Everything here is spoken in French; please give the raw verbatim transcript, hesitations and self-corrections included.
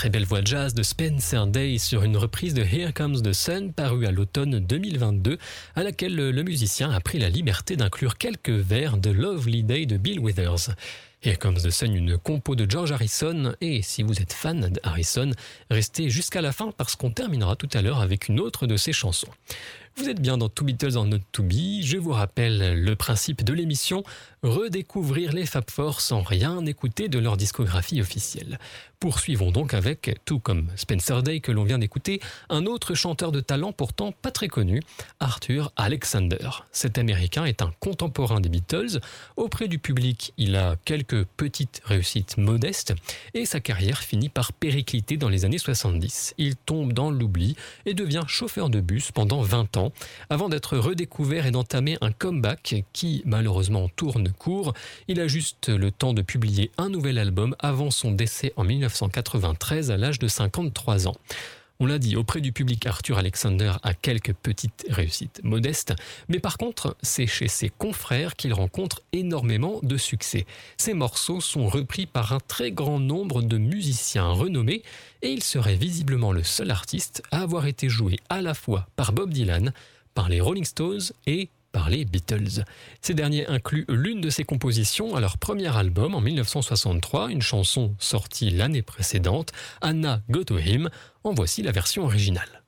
très belle voix jazz de Spencer Day sur une reprise de Here Comes the Sun parue à l'automne deux mille vingt-deux, à laquelle le musicien a pris la liberté d'inclure quelques vers de Lovely Day de Bill Withers. Here Comes the Sun, une compo de George Harrison, et si vous êtes fan de Harrison, restez jusqu'à la fin parce qu'on terminera tout à l'heure avec une autre de ses chansons. Vous êtes bien dans Two Beatles or Not to Be. Je vous rappelle le principe de l'émission, redécouvrir les Fab Four sans rien écouter de leur discographie officielle. Poursuivons donc avec, tout comme Spencer Day que l'on vient d'écouter, un autre chanteur de talent pourtant pas très connu, Arthur Alexander. Cet Américain est un contemporain des Beatles. Auprès du public, il a quelques petites réussites modestes et sa carrière finit par péricliter dans les années soixante-dix. Il tombe dans l'oubli et devient chauffeur de bus pendant vingt ans, avant d'être redécouvert et d'entamer un comeback qui, malheureusement, tourne court. Il a juste le temps de publier un nouvel album avant son décès en dix-neuf cent quatre-vingt-treize à l'âge de cinquante-trois ans. On l'a dit, auprès du public, Arthur Alexander a quelques petites réussites modestes, mais par contre, c'est chez ses confrères qu'il rencontre énormément de succès. Ses morceaux sont repris par un très grand nombre de musiciens renommés et il serait visiblement le seul artiste à avoir été joué à la fois par Bob Dylan, par les Rolling Stones et par les Beatles. Ces derniers incluent l'une de ses compositions à leur premier album en dix-neuf cent soixante-trois, une chanson sortie l'année précédente, Anna Go to Him. En voici la version originale.